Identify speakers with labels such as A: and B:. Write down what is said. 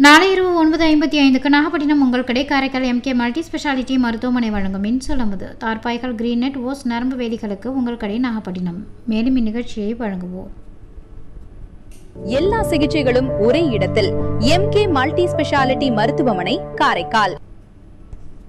A: நாளை இரவு 9:55க்கு நாகப்பட்டினம் உங்கள் கடை காரைக்கால் எம்கே மல்டி ஸ்பெஷாலிட்டி மருத்துவமனை வழங்கும் மின்சொலமுது தார்பாய்கள் கிரீன் நெட் ஓஸ் நரம்பு வேலிகளுக்கு உங்கள் கடை நாகப்பட்டினம். மேலும் இந்நிகழ்ச்சியை வழங்குவோம்.
B: எல்லா சிகிச்சைகளும் ஒரே இடத்தில் எம்கே மல்டி ஸ்பெஷாலிட்டி மருத்துவமனை காரைக்கால்.